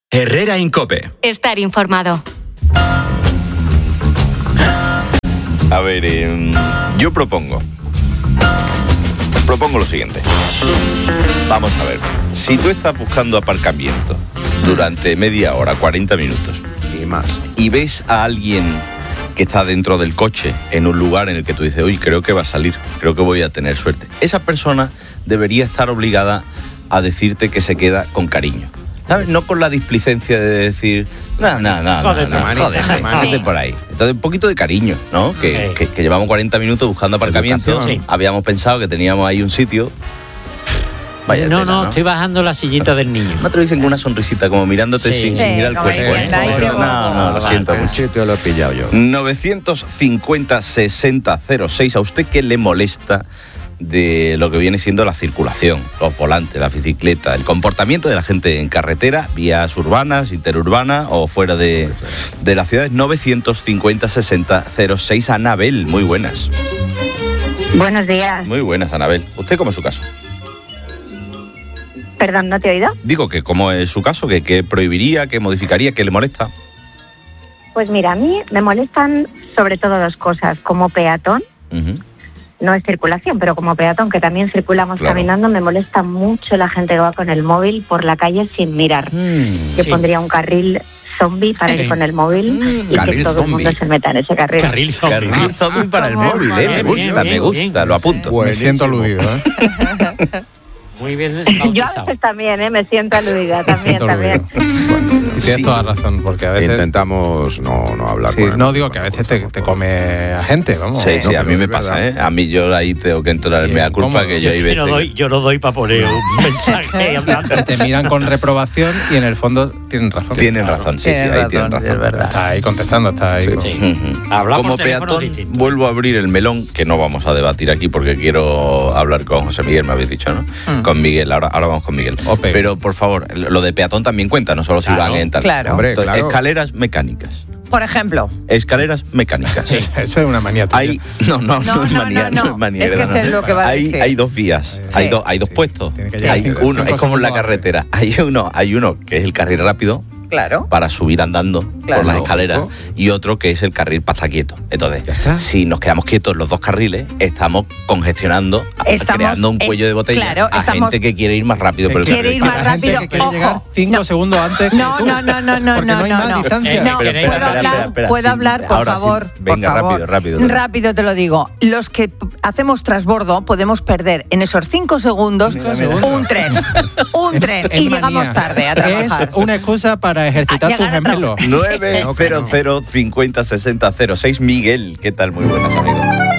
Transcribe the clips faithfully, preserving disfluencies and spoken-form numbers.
Herrera en COPE. Estar informado. A ver, eh, yo propongo. Propongo lo siguiente. Vamos a ver. Si tú estás buscando aparcamiento durante media hora, cuarenta minutos, y más, y ves a alguien que está dentro del coche, en un lugar en el que tú dices, uy, creo que va a salir, creo que voy a tener suerte, esa persona debería estar obligada a decirte que se queda con cariño. ¿Sabes? No con la displicencia de decir, no, no, no, no, no, jódete, jódete por ahí. Entonces, un poquito de cariño, ¿no? Que, Sí. que, que llevamos cuarenta minutos buscando aparcamiento, Sí. habíamos pensado que teníamos ahí un sitio. Vaya no, tela, no, ¿no? estoy bajando la sillita del niño. No te lo dicen con una sonrisita, como mirándote Sí. sin, Sí, sin mirar el como cuerpo. diciendo, ¿eh? "Ay, qué No, no, lo siento el mucho. sitio lo he pillado yo. novecientos cincuenta sesenta cero seis. ¿A usted qué le molesta de lo que viene siendo la circulación, los volantes, la bicicleta, el comportamiento de la gente en carretera, vías urbanas, interurbanas o fuera de, de las ciudades? Novecientos cincuenta sesenta cero seis. Anabel, muy buenas. Buenos días. Muy buenas, Anabel. ¿Usted cómo es su caso? Perdón, ¿no te he oído? Digo que cómo es su caso, que, que prohibiría, que modificaría, que le molesta. Pues mira, a mí me molestan sobre todo dos cosas. Como peatón, Uh-huh. no es circulación, pero como peatón, que también circulamos Claro. caminando, me molesta mucho la gente que va con el móvil por la calle sin mirar. Mm. Yo Sí. pondría un carril zombie para Sí. ir con el móvil y Carril que todo zombie. el mundo se meta en ese carril. Carril zombie. Carril zombie para el móvil, ¿eh? Me Bien, gusta, bien, me gusta, bien. lo apunto. Buenísimo. Me siento aludido, ¿eh? Muy bien Yo a bautizado. veces también, ¿eh? Me siento aludida, Me también, siento también. aludido. Y tienes Sí. toda razón, porque a veces... Intentamos no, no hablar Sí, con él. no digo que a veces te, te come a gente, vamos. Sí, No, sí, a pero mí me es pasa, verdad. ¿eh? A mí yo ahí tengo que entrar en Bien, mea culpa, cómodo. que yo hay Yo veces... no doy, yo no doy para poner un mensaje hablando. Te miran con reprobación y en el fondo tienen razón. Tienen razón, sí, sí, Tienes ahí razón, tienen sí, es razón. verdad. Está ahí contestando, está ahí. Sí. con- Sí. Ujú. Hablamos Como por teléfonos peatón, distintos. vuelvo a abrir el melón, que no vamos a debatir aquí porque quiero hablar con José Miguel, me habéis dicho, ¿no? Mm. Con Miguel, ahora, ahora vamos con Miguel. Ope. Pero, por favor, lo de peatón también cuenta, no solo si Claro, van en tal. claro. Hombre, Entonces, claro. escaleras mecánicas. Por ejemplo. Escaleras mecánicas. Eso es una manía tuya. Hay, no, no, no, No, es no, manía, no, no, no. es manía. Es que no, no. sé lo que va a hay, decir. hay dos vías, Sí. hay, dos, hay dos Sí. puestos. Tiene que llegar Hay cinco- uno, cinco es como en la segundos carretera. Hay uno, hay uno que es el carril rápido Claro. para subir andando Claro. por las escaleras Lógico. y otro que es el carril para estar quieto. Entonces, Ya está. si nos quedamos quietos los dos carriles, estamos congestionando, Estamos- creando un cuello de botella es- claro, a estamos- gente que quiere ir más rápido Que por el quiere carril. ir más La gente rápido, que quiere ojo. llegar cinco No. segundos antes que No, tú, no, no, no, no, porque no, no hay no, más no. distancia. Eh, No, Pero ¿puedo espera, hablar? espera, espera, ¿Puedo sí. hablar, por Ahora sí. favor? Venga, por favor. rápido, rápido, rápido. Rápido te lo digo. Los que p- hacemos transbordo podemos perder en esos cinco segundos un tren. Un tren. Es Y manía. llegamos tarde a Es trabajar. una excusa para ejercitar A tus llegar a gemelos. nueve cero cero cincuenta sesenta cero seis. Miguel, ¿qué tal? Muy buenas, amigo.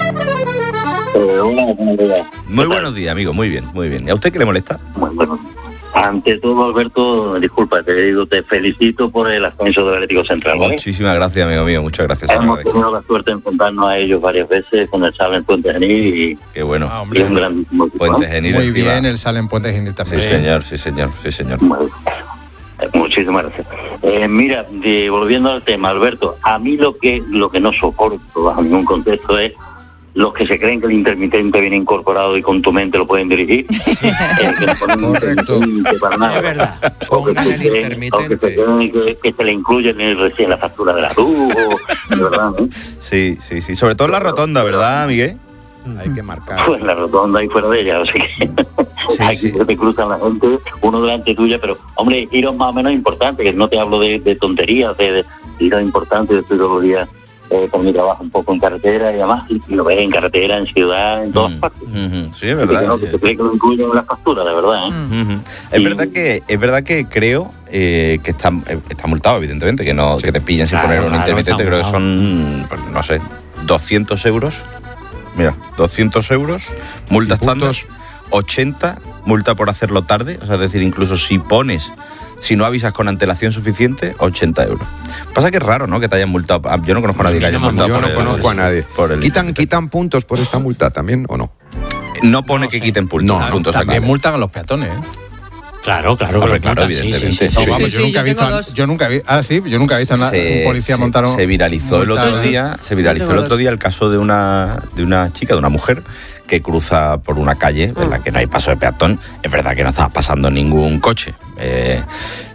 Muy buenos días, amigo. Muy bien, muy bien. ¿Y a usted qué le molesta? Bueno, bueno. Ante todo, Alberto, disculpa, te digo, te felicito por el ascenso del Atlético Central, ¿vale? Muchísimas gracias, amigo mío. Muchas gracias, amigo. Hemos tenido la suerte de enfrentarnos a ellos varias veces con el Sala en Puente Genil y, Qué bueno. Ah, y hombre. un grandísimo equipo, ¿no? Puente Genil Muy encima. bien, el Salen Puente Genil Sí, también. señor, sí, señor, sí, señor. Bueno, eh, muchísimas gracias. Eh, mira, de- volviendo al tema, Alberto, a mí lo que lo que no soporto bajo ningún contexto es los que se creen que el intermitente viene incorporado y con tu mente lo pueden dirigir. Eh, que no ponen un Correcto. intermitente para nada. Es verdad. O que Pongan se el creen- intermitente. o que se creen que, que se le incluye en, el, en la factura de la luz, o, de verdad, ¿no? Sí, sí, sí. Sobre todo en la rotonda, ¿verdad, Miguel? Hay que marcar. Pues en la rotonda y fuera de ella, así que aquí sí. se te cruzan la gente, uno delante tuya, pero hombre, giros más o menos importantes, que no te hablo de, de tonterías, de, de giros importantes, yo estoy todos los días eh, con mi trabajo un poco en carretera y además, y, y lo ves en carretera, en ciudad, en todas Mm, partes. ujú, sí, es Así que verdad. no, que se cree que lo incluyen en la factura, de verdad, ¿eh? Ujú. Es Y- verdad que es verdad que creo eh, que está, eh, está multado, evidentemente, que no que te pillen sin Claro, poner un claro, intermitente. está Creo que multado. son, pues, no sé, doscientos euros. Mira, doscientos euros, multa ¿Y estándar, puntos? ochenta, multa por hacerlo tarde, o sea, es decir, incluso si pones, si no avisas con antelación suficiente, ochenta euros. Pasa que es raro, ¿no? Que te hayan multado. Ah, Yo no conozco a nadie que haya Yo no multado Yo por no el- conozco a nadie. por el ¿Quitan, intermitente. ¿Quitan puntos por esta multa también o no? No pone No que sé. quiten puntos, No, puntos También aquí. multan a los peatones, ¿eh? Claro, claro, Hombre, que lo claro, multan, sí, evidentemente. sí, sí. No, Sí, vamos, sí, yo sí, nunca yo he visto. tengo a- dos. Yo nunca he visto. Ah, sí, yo nunca he visto a una- se, un policía se- montar un. se viralizó el multar- otro día se viralizó Yo el tengo otro dos. día el caso de una de una chica, de una mujer que cruza por una calle en la que no hay paso de peatón. Es verdad que no estaba pasando ningún coche, eh,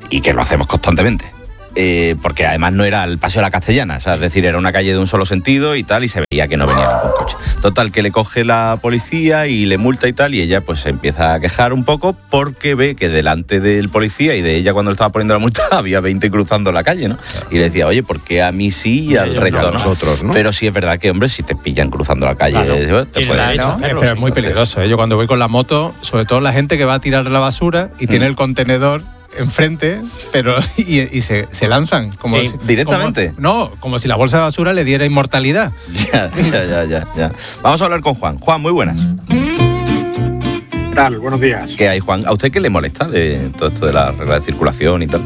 y que lo hacemos constantemente. Eh, porque además no era el Paseo de la Castellana, o sea, es decir, era una calle de un solo sentido y tal, y se veía que no venía ningún coche. Total, que le coge la policía y le multa y tal, y ella pues se empieza a quejar un poco porque ve que delante del policía y de ella cuando le estaba poniendo la multa había veinte cruzando la calle, ¿no? Y le decía, oye, ¿por qué a mí sí y al Yo, resto a no? nosotros, ¿no? Pero sí es verdad que, hombre, si te pillan cruzando la calle, Claro. te Tiene pueden- derecho a Eh, hacerlo, pero es sí. muy Entonces- peligroso, ¿eh? Yo cuando voy con la moto, sobre todo la gente que va a tirar la basura y tiene el contenedor enfrente, pero y, y se, se lanzan como Sí, si- directamente. como- no, como si la bolsa de basura le diera inmortalidad. Ya, ya, ya, ya, ya. Vamos a hablar con Juan. Juan, muy buenas. ¿Qué tal? Buenos días. ¿Qué hay, Juan? ¿A usted qué le molesta de todo esto de la regla de circulación y tal?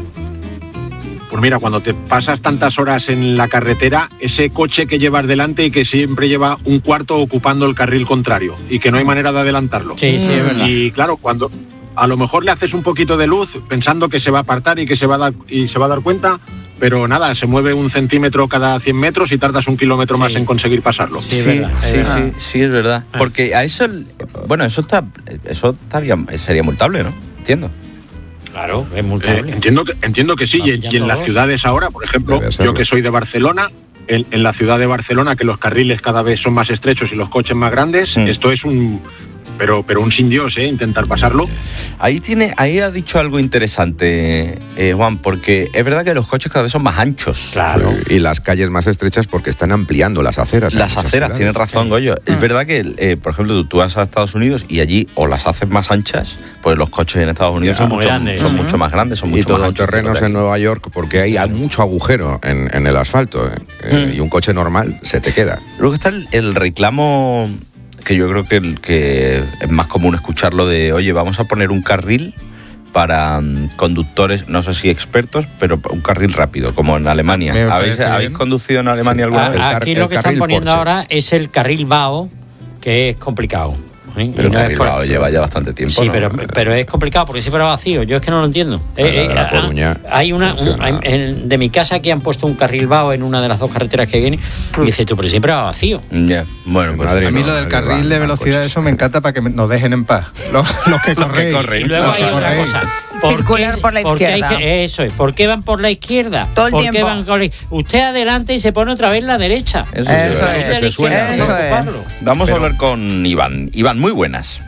Pues mira, cuando te pasas tantas horas en la carretera, ese coche que llevas delante y que siempre lleva un cuarto ocupando el carril contrario y que no hay manera de adelantarlo. Sí, sí, es verdad. Y claro, cuando a lo mejor le haces un poquito de luz pensando que se va a apartar y que se va a dar, y se va a dar cuenta, pero nada, se mueve un centímetro cada cien metros y tardas un kilómetro Sí. más en conseguir pasarlo. Sí, es verdad, es sí, verdad. sí, sí, es verdad. Porque a eso, bueno, eso está, eso estaría, sería multable, ¿no? Entiendo. Claro, es Eh, multable. entiendo, que, entiendo que sí, Va y, en- y en pillando las dos. ciudades ahora, por ejemplo, Debe serlo. yo que soy de Barcelona, en, en la ciudad de Barcelona, que los carriles cada vez son más estrechos y los coches más grandes, Mm. esto es un... Pero, pero un sin Dios, ¿eh? Intentar pasarlo. Ahí tiene, ahí ha dicho algo interesante, eh, Juan, porque es verdad que los coches cada vez son más anchos. Claro. Y las calles más estrechas porque están ampliando las aceras. en Las muchas aceras, ciudades. tienes razón, Goyo. Es verdad que, eh, por ejemplo, tú, tú vas a Estados Unidos y allí o las haces más anchas, pues los coches en Estados Unidos Ya, son, muy mucho, grandes. son Ujú. mucho más grandes, son Y mucho más todo anchos. que los terrenos de en aquí. Nueva York porque hay, hay mucho agujero en, en el asfalto. ¿eh? Eh, Mm. Y un coche normal se te queda. Luego está el, el reclamo que yo creo que, el, que es más común escucharlo de, oye, vamos a poner un carril para mm, conductores, no sé si expertos, pero un carril rápido, como en Alemania. Me ¿Habéis, parece ¿habéis bien. conducido en Alemania Sí. alguna A- vez? car- Aquí el lo que están carril poniendo Porsche. ahora es el carril vago, que es complicado. ¿eh? Pero Y no el es carril por- vago lleva ya bastante tiempo, Sí, ¿no? pero, pero es complicado porque siempre va vacío. Yo es que no lo entiendo. La de La ah, Coruña hay una, un- funciona. hay- en- de mi casa aquí han puesto un carril vago en una de las dos carreteras que viene. Y dices tú, pero siempre va vacío. Ya, bueno, pues Madre A mí no, lo del no, carril no, de no, velocidad, coches. eso me encanta para que me- nos dejen en paz. Los, los que Los que corren. corren. Y luego Los hay que otra corren. cosa. ¿Por Circular qué- por la por qué hay izquierda. que- eso es. ¿Por qué van por la izquierda? Todo el ¿Por qué tiempo. van con la- Usted adelante y se pone otra vez la derecha. Eso sí es Eso verdad. es, Usted a la izquierda, eso no es. ocuparlo. Vamos Pero- a hablar con Iván. Iván, muy buenas.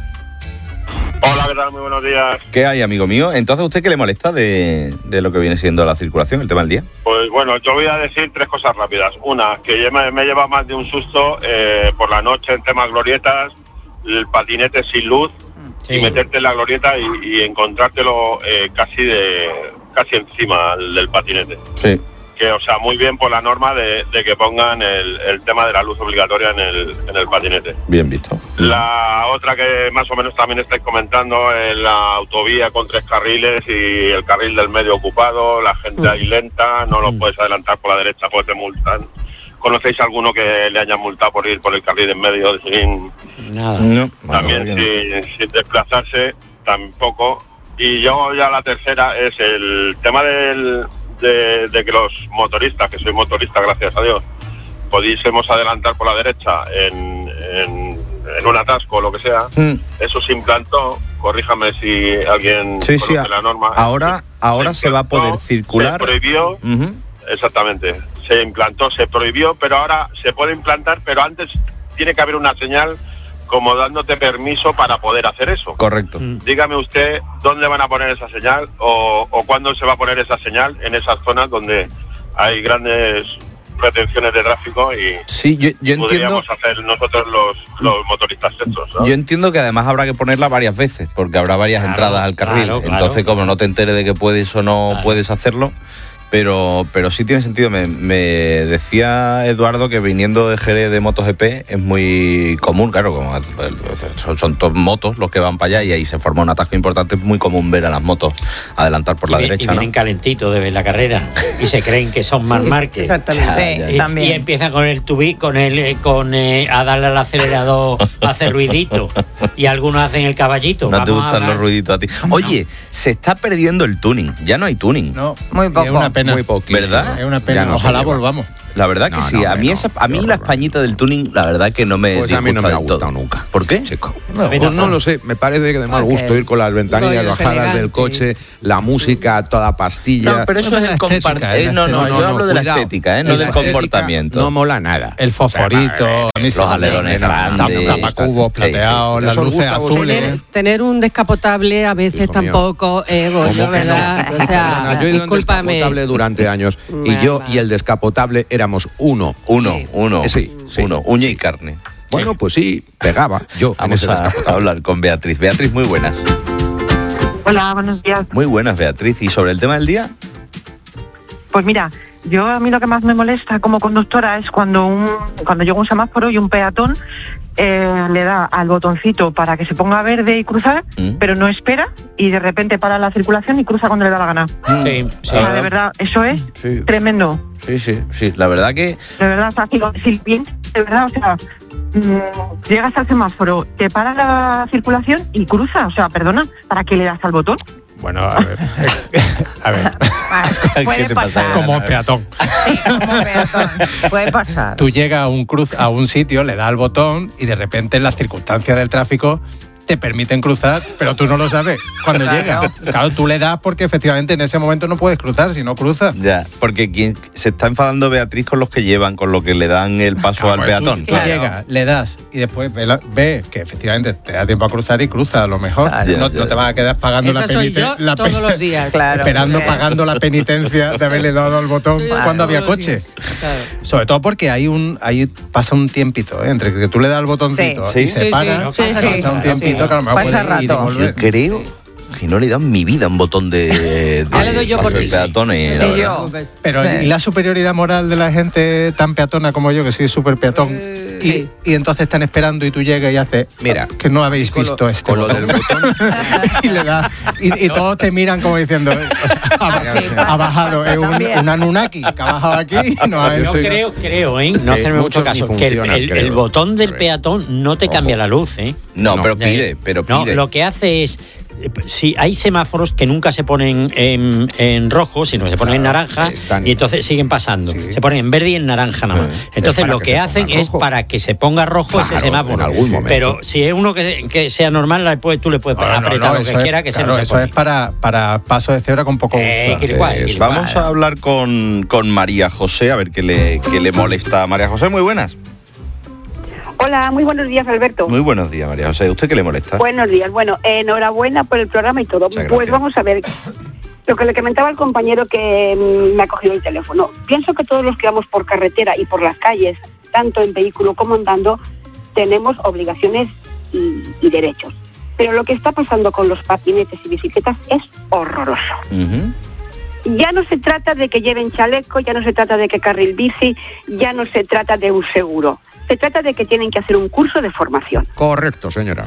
Hola, ¿qué tal? Muy buenos días. ¿Qué hay, amigo mío? Entonces, ¿a usted qué le molesta de, de lo que viene siendo la circulación, el tema del día? Pues bueno, yo voy a decir tres cosas rápidas. Una, que ya me, me lleva más de un susto eh, por la noche en temas glorietas, el patinete sin luz Sí. y meterte en la glorieta y, y encontrártelo eh, casi de casi encima del patinete. Sí. Que, o sea, muy bien por la norma de, de que pongan el, el tema de la luz obligatoria en el, en el patinete. Bien visto. La otra que más o menos también estáis comentando es la autovía con tres carriles y el carril del medio ocupado, la gente ahí lenta, no lo puedes adelantar por la derecha, pues te multan. ¿Conocéis alguno que le hayan multado por ir por el carril en medio sin Nada. No, también bueno, bien. sin, sin desplazarse tampoco? Y yo ya la tercera es el tema del, de, de que los motoristas, que soy motorista gracias a Dios, pudiésemos adelantar por la derecha en, en, en un atasco o lo que sea. Mm. Eso se implantó, corríjame si alguien Sí, conoce sí, la norma. ahora, ahora se va a poder implantó, circular. Se prohibió, Ujú. exactamente, se implantó, se prohibió, pero ahora se puede implantar, pero antes tiene que haber una señal como dándote permiso para poder hacer eso. Correcto. Dígame usted dónde van a poner esa señal o, o cuándo se va a poner esa señal en esas zonas donde hay grandes retenciones de tráfico y Sí, yo, yo entiendo. podríamos hacer nosotros los, los motoristas estos, ¿no? Yo entiendo que además habrá que ponerla varias veces, porque habrá varias Claro, entradas al carril. claro, claro, Entonces, como claro. no te enteres de que puedes o no Claro. puedes hacerlo, pero, pero sí tiene sentido. Me, me decía Eduardo que viniendo de Jerez de MotoGP es muy común, claro, como son, son todos motos los que van para allá y ahí se forma un atasco importante. Es muy común ver a las motos adelantar por la y, vi- derecha, y vienen ¿no? calentitos de ver la carrera y se creen que son Marc Márquez. Exactamente, Ya, sí, Y, también. y empieza con el tubi, con el, eh, con eh, a darle al acelerador, a hacer ruidito. Y algunos hacen el caballito. No te Vamos a gustan hablar- los ruiditos a ti. Oye, se está perdiendo el tuning. Ya no hay tuning. No, Muy y poco. Es una pena. Muy poquito. ¿Verdad? Es una pena. Ya no se Ojalá lleva. volvamos. La verdad que No, sí. no, a mí, no, esa, a mí qué la horror. españita del tuning, la verdad que no me Pues a mí no me ha del todo. gustado nunca. ¿Por qué? Chico. A mí Pues no tampoco. lo sé, me parece que de mal Porque gusto ir con las ventanillas rollo es bajadas del elegante. coche, la música a toda pastilla. No, pero eso Bueno, es el la estética, compartir. ¿eh? no, no, No, yo no, hablo de la Cuidado, estética, ¿eh? no la del estética comportamiento. No mola nada. El fosforito, a mí Los sí, alerones no, grandes. tapacubos Sí, sí, sí. plateados, las Eso os luces gusta a vosotros, azules. Tener, tener un descapotable a veces Hijo mío. tampoco es ¿Cómo bueno, que ¿verdad? no? O sea, Perdona, yo he ido en discúlpame. descapotable durante años y yo y el descapotable éramos uno. Uno, Sí. uno, Eh, sí, sí. uno, uña y carne. Bueno, pues sí, pegaba yo en Vamos ese a descapotable. hablar con Beatriz. Beatriz, muy buenas. Hola, buenos días. Muy buenas, Beatriz. ¿Y sobre el tema del día? Pues mira, yo a mí lo que más me molesta como conductora es cuando un cuando llega un semáforo y un peatón eh, le da al botoncito para que se ponga verde y cruzar, ¿Mm? pero no espera y de repente para la circulación y cruza cuando le da la gana. Sí, O sí. sea, de verdad, eso es Sí. tremendo. Sí, sí, sí. La verdad que De verdad, o sea, si, lo- si bien, de verdad, o sea, mm, llegas al semáforo, te para la circulación y cruza, o sea, perdona, ¿para qué le das al botón? Bueno, a ver. A ver, ¿Qué Puede te pasa? pasar. como peatón. Sí, como peatón. Puede pasar. Tú llegas a un cruz a un sitio, le das al botón y de repente las circunstancias del tráfico te permiten cruzar, pero tú no lo sabes cuando Claro. llega. Claro, tú le das porque efectivamente en ese momento no puedes cruzar, si no cruzas. ya, porque quien se está enfadando Beatriz con los que llevan, con lo que le dan el paso al Pues peatón. Tú, tú Claro. llegas, le das y después ve, la- ve que efectivamente te da tiempo a cruzar y cruza a lo mejor. Claro. no, Ya, no ya. te vas a quedar pagando Esa la soy yo penitencia. todos los días. Claro. Esperando, Sí. pagando la penitencia de haberle dado al botón Yo cuando todos había los coche. días, claro. Sobre todo porque hay un, ahí pasa un tiempito, ¿eh? Entre que tú le das al botoncito Sí. y Sí, se sí, para, sí. pasa Sí, sí. un tiempito Sí. que a lo mejor Pasa puedes ir y rato. volver. Yo creo que no le he dado en mi vida un botón de, de Ya le doy yo paso por de ti. peatones, la Y verdad. yo. Pero Sí. ¿y la superioridad moral de la gente tan peatona como yo, que soy súper peatón? Y, Sí. y entonces están esperando y tú llegas y haces, Mira, que no habéis con visto lo- este con lo botón. del botón. y le das y, y todos te miran como diciendo ha, Sí, pasa, ha bajado pasa es un, también. un Anunnaki que ha bajado aquí y no ha Yo hecho- creo, creo, ¿eh? No Que hacerme mucho muchos ni caso. Que el, funcionan, el- creo. el botón del A ver. peatón no te Ojo. cambia la luz, ¿eh? No, No. pero pide, pero No, pide. lo que hace es. eh, Si hay semáforos que nunca se ponen en, en rojo, sino que se ponen en Claro, naranja están- y entonces siguen pasando. Sí. Se ponen en verde y en naranja nada más. Sí. Entonces Es para lo que que, se hacen ponga es rojo. para que se ponga rojo ese Claro, semáforo. en algún momento. Pero si es uno que, que sea normal, le puedes- tú le puedes No, no, apretar no, lo eso que es- quiera que se claro, no se eso pone. es para, para paso de cebra con poco Eh, uso. quiriguay, Eso. quiriguay. Vamos a hablar con, con María José, a ver qué le, qué le molesta. María José, muy buenas. Hola, muy buenos días, Alberto. Muy buenos días, María José. ¿Usted qué le molesta? Buenos días. Bueno, eh, enhorabuena por el programa y todo. Muchas Pues gracias. vamos a ver. Lo que le comentaba al compañero que mm, me ha cogido el teléfono. Pienso que todos los que vamos por carretera y por las calles, tanto en vehículo como andando, tenemos obligaciones y, y derechos. Pero lo que está pasando con los patinetes y bicicletas es horroroso. Ujú. Ya no se trata de que lleven chaleco, ya no se trata de que carril bici, ya no se trata de un seguro. Se trata de que tienen que hacer un curso de formación. Correcto, señora.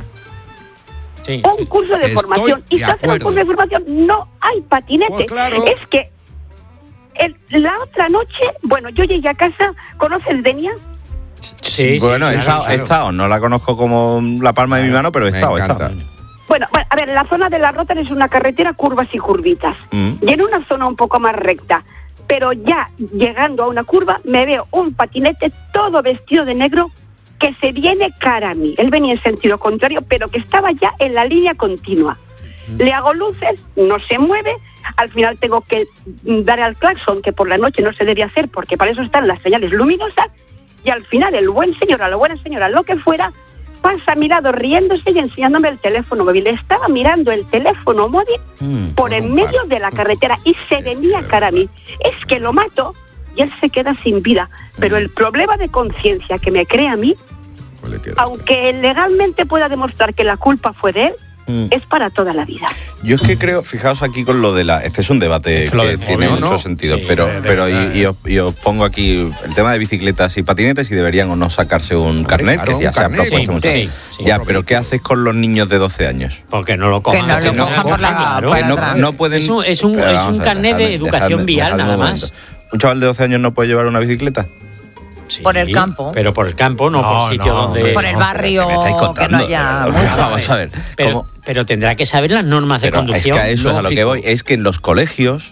Sí, Un curso de Estoy formación. Y de si hacen un acuerdo. curso de formación, no hay patinete. Pues claro. Es que el- la otra noche, bueno, yo llegué a casa, ¿conoces Denia? sí, sí, bueno, he, claro, estado, he claro. estado, no la conozco como la palma de mi mano, pero he Me estado, he encanta. estado. Bueno, bueno, a ver, la zona de la Rota es una carretera, curvas y curvitas. Mm. Y en una zona un poco más recta. Pero ya llegando a una curva, me veo un patinete todo vestido de negro que se viene cara a mí. Él venía en sentido contrario, pero que estaba ya en la línea continua. Le hago luces, no se mueve, al final tengo que mm, dar al claxon, que por la noche no se debe hacer porque para eso están las señales luminosas, y al final el buen señor, a la buena señora, lo que fuera, pasa a mi lado riéndose y enseñándome el teléfono móvil. Estaba mirando el teléfono móvil Mm. por en medio de la carretera y se venía cara a mí. Es que lo mato y él se queda sin vida. Pero el problema de conciencia que me crea a mí, Pues le queda. aunque legalmente pueda demostrar que la culpa fue de él, Mm. es para toda la vida. Yo es que creo, fijaos aquí con lo de la... Este es un debate Es que lo que de tiene móvil, mucho ¿no? sentido, Sí, pero, de- de pero verdad, y, y os, y os pongo aquí el tema de bicicletas y patinetes y deberían o no sacarse un carnet, claro, que ya un se ha carnet, propuesto sí, mucho. sí, sí. Ya, pero ¿qué haces con los niños de doce años? Porque no lo cojan. Que no lo no cojan por la claro. por Que no, atrás. no pueden... Es un- es un- Pero es vamos un a ver, carnet de dejadme- educación dejadme- vial, dejadme nada un más. momento. ¿Un chaval de doce años no puede llevar una bicicleta? Sí, Por el campo. Pero por el campo, no, No, por sitio no, donde. hombre, Por el no, barrio ¿Qué me estáis que contando? no haya... Vamos a ver. Pero, ¿cómo? pero tendrá que saber las normas de Pero es que conducción. a eso es a lo que Lógico. voy. Es que en los colegios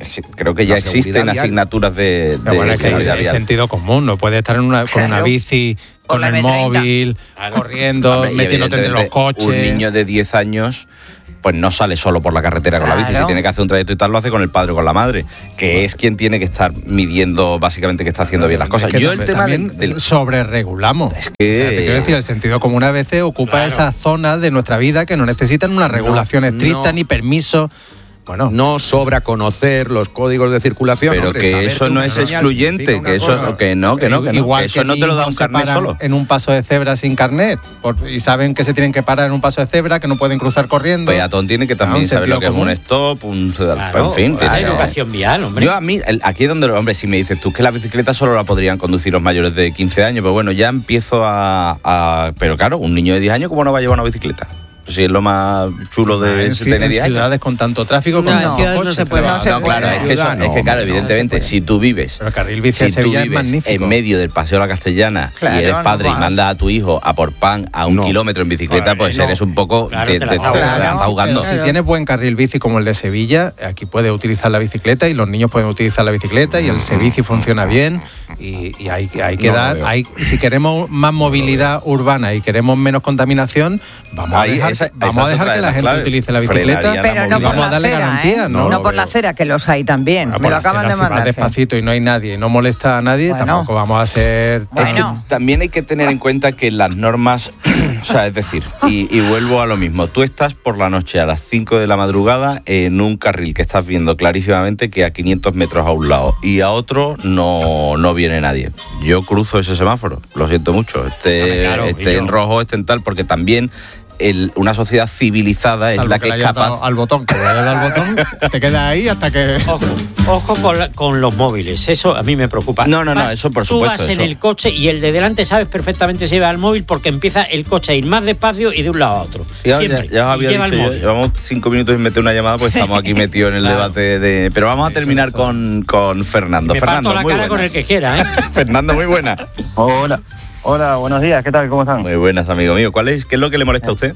creo que ya La existen seguridad vial. asignaturas de, Pero de bueno, es que es, seguridad es vial. sentido común, no puedes estar en una, con una Claro. bici, con la el eme treinta. móvil, corriendo, Hombre, y metiéndote entre los evidentemente, coches. Un niño de diez años pues no sale solo por la carretera con la bici. Claro. Si tiene que hacer un trayecto y tal, lo hace con el padre o con la madre, que es quien tiene que estar midiendo básicamente que está haciendo bien las cosas. Es que Yo el también- tema también del, del- sobreregulamos. Es que- O sea, te quiero decir, el sentido común a veces ocupa Claro. esas zonas de nuestra vida que no necesitan una regulación No, estricta no. ni permiso. Bueno, No sobra conocer los códigos de circulación. pero hombre, que saber eso que no una es señal excluyente, significa que una eso cosa. que no, que no, que no, igual que eso que no te lo da niños un se carnet paran solo. en un paso de cebra sin carnet por- y saben que se tienen que parar en un paso de cebra, que no pueden cruzar corriendo. Peatón tiene que Ah, también un saber lo sentido que es un común. stop, un Claro, en fin, hay tiene- educación vial, hombre. Yo a mí, el- aquí es donde, hombre, si me dices tú que las bicicletas solo la podrían conducir los mayores de quince años, pues bueno, ya empiezo a, a- Pero claro, un niño de diez años, ¿cómo no va a llevar una bicicleta? Si es lo más chulo de en, si ci- tener en diez años. ciudades con tanto tráfico, con No, en tantos ciudades no coches, se puede. pero- No se No, claro, es que, eso, Ciudad, es que no, claro, no, evidentemente, no se si tú vives, Pero el carril bici a si tú Sevilla es vives magnífico. en medio del Paseo de la Castellana Claro, y eres no padre y vas. mandas a tu hijo a por pan a un No. kilómetro en bicicleta, Claro, pues no. eres un poco... Claro, te, te la te- está te la jugando. estás jugando. Pero si tienes buen carril bici como el de Sevilla, aquí puedes utilizar la bicicleta y los niños pueden utilizar la bicicleta y el Sebici funciona bien y, y hay, hay que No lo dar, veo. hay, si queremos más movilidad urbana y queremos menos contaminación, vamos Ahí, a dejar, esa- vamos esa a es dejar otra que de la las gente claves. utilice la Frenaría bicicleta. la Pero no por vamos a la darle acera, garantía, ¿eh? ¿no? No por la acera, que los hay también. Bueno, Me por lo la acaban acera, de si vas mandar. sí. despacito y no hay nadie y no molesta a nadie, Bueno. tampoco vamos a ser... Es Bueno. que también hay que tener en cuenta que las normas, o sea, es decir, y, y vuelvo a lo mismo, tú estás por la noche a las cinco de la madrugada en un carril que estás viendo clarísimamente que a quinientos metros a un lado y a otro no, no viene nadie. Yo cruzo ese semáforo, lo siento mucho, esté, Hombre, claro, y esté yo. en rojo, esté en tal, porque también el- una sociedad civilizada es Salvo la que que le es hayas dado capaz... al botón, que le hayas dado al botón, te quedas ahí hasta que... Ojo, ojo con, la- con los móviles, eso a mí me preocupa. No, no, no, eso por Tú supuesto, vas en eso. el coche y el de delante sabes perfectamente si va al móvil porque empieza el coche a ir más despacio y de un lado a otro. Ya, Siempre. ya- ya os Y había lleva dicho el yo, móvil. llevamos cinco minutos sin meter una llamada, pues estamos aquí metidos en el Claro. debate de... Pero vamos a terminar con, con Fernando. Me Fernando, parto la muy cara con buenas. el que quiera, ¿eh? Fernando, muy buena. Hola, hola, buenos días, ¿qué tal? ¿Cómo están? Muy buenas, amigo mío. ¿Cuál es, ¿Qué es lo que le molesta a usted?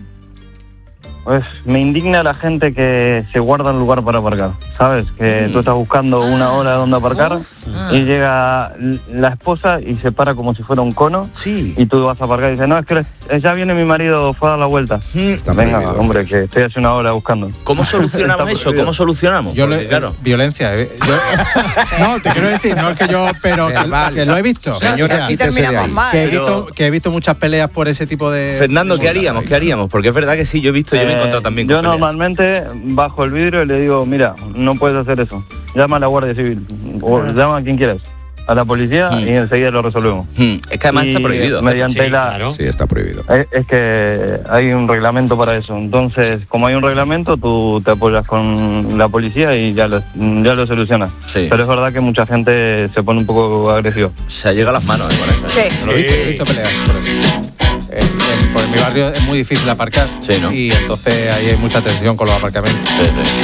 Pues me indigna la gente que se guarda un lugar para aparcar, ¿sabes? Que tú estás buscando una hora donde aparcar y llega la esposa y se para como si fuera un cono Sí. y tú vas a aparcar y dices, no, es que ya viene mi marido, fue a dar la vuelta. Está Venga, prohibido. hombre, que estoy hace una hora buscando. ¿Cómo solucionamos Está eso? prohibido. ¿Cómo solucionamos? Yo Porque, lo, claro. violencia. eh, yo- no, te quiero decir, no es que yo, pero que, Verbal. que lo he visto. Señora, O sea, Aquí quítese de terminamos ahí. mal. que he Pero- visto que he visto muchas peleas por ese tipo de. Fernando, ¿qué de- haríamos? ¿Qué haríamos? Porque es verdad que sí, yo he visto, yo me he Eh, encontrado también yo con peleas. normalmente bajo el vidrio y le digo, mira, no puedes hacer eso. Llama a la Guardia Civil o llama a quien quieras, a la policía Mm. y enseguida lo resolvemos. Hmm, Es que además Y está prohibido. mediante Sí, la, claro. Sí, está prohibido. Es, es que hay un reglamento para eso. Entonces, como hay un reglamento, tú te apoyas con la policía y ya lo, ya lo solucionas. Sí. Pero es verdad que mucha gente se pone un poco agresiva. Se llega a las manos. ¿eh? con eso. Sí. Lo he visto, he visto peleas por eso. En, en- por mi barrio es muy difícil aparcar Sí, ¿no? y entonces ahí hay mucha tensión con los aparcamientos. Sí, sí.